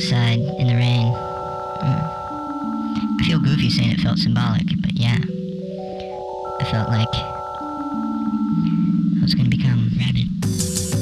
outside in the rain. I feel goofy saying it felt symbolic, but yeah. I felt like